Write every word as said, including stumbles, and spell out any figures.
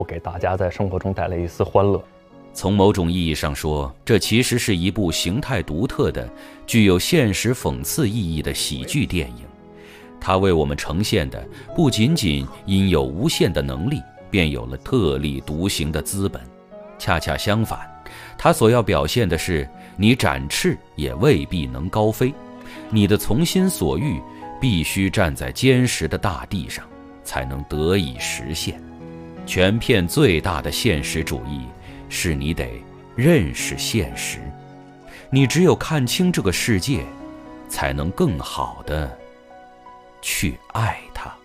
我给大家在生活中带来一丝欢乐。 从某种意义上说，这其实是一部形态独特的、具有现实讽刺意义的喜剧电影。它为我们呈现的不仅仅因有无限的能力，便有了特立独行的资本。恰恰相反，它所要表现的是，你展翅也未必能高飞，你的从心所欲必须站在坚实的大地上，才能得以实现。全片最大的现实主义是你得认识现实，你只有看清这个世界，才能更好地去爱它。